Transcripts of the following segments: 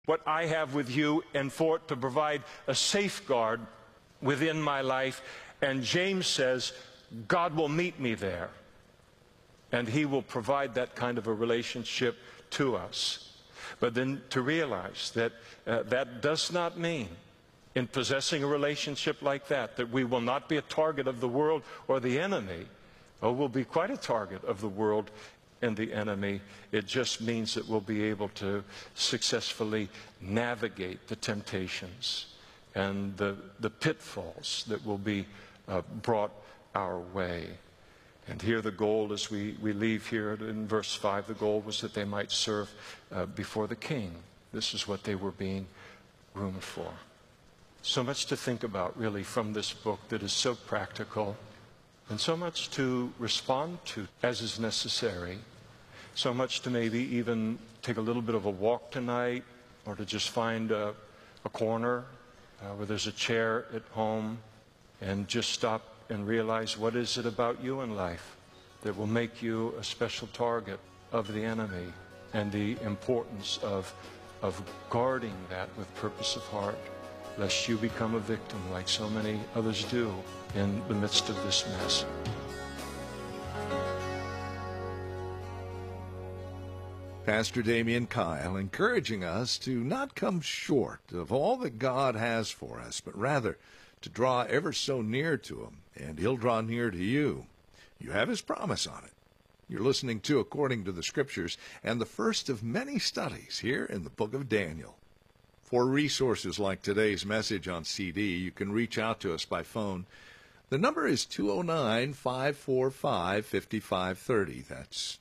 what I have with you and for it to provide a safeguard within my life. And James says, God will meet me there. And He will provide that kind of a relationship to us. But then to realize that that does not mean, in possessing a relationship like that, that we will not be a target of the world or the enemy. Oh, we'll be quite a target of the world and the enemy. It just means that we'll be able to successfully navigate the temptations and the pitfalls that will be brought our way. And here the goal, as we leave here in verse 5, the goal was that they might serve before the king. This is what they were being groomed for. So much to think about, really, from this book that is so practical, and so much to respond to as is necessary, so much to maybe even take a little bit of a walk tonight, or to just find a corner where there's a chair at home and just stop and realize, what is it about you in life that will make you a special target of the enemy, and the importance of guarding that with purpose of heart, lest you become a victim like so many others do in the midst of this mess. Pastor Damian Kyle encouraging us to not come short of all that God has for us, but rather to draw ever so near to Him, and He'll draw near to you. You have His promise on it. You're listening to According to the Scriptures, and the first of many studies here in the book of Daniel. For resources like today's message on CD, you can reach out to us by phone. The number is 209-545-5530. That's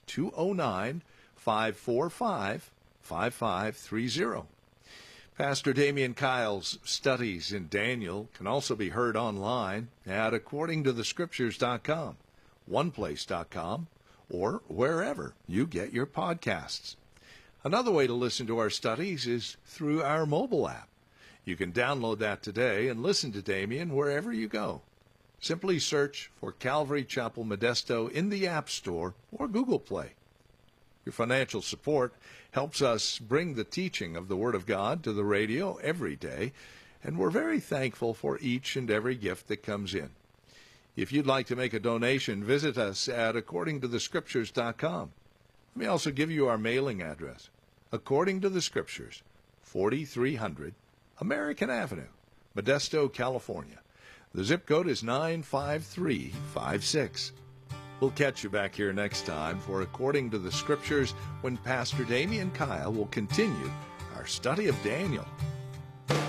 209-545-5530. Pastor Damian Kyle's studies in Daniel can also be heard online at accordingtothescriptures.com, oneplace.com, or wherever you get your podcasts. Another way to listen to our studies is through our mobile app. You can download that today and listen to Damian wherever you go. Simply search for Calvary Chapel Modesto in the App Store or Google Play. Your financial support helps us bring the teaching of the Word of God to the radio every day, and we're very thankful for each and every gift that comes in. If you'd like to make a donation, visit us at accordingtothescriptures.com. Let me also give you our mailing address. According to the Scriptures, 4300 American Avenue, Modesto, California. The zip code is 95356. We'll catch you back here next time for According to the Scriptures, when Pastor Damian Kyle will continue our study of Daniel.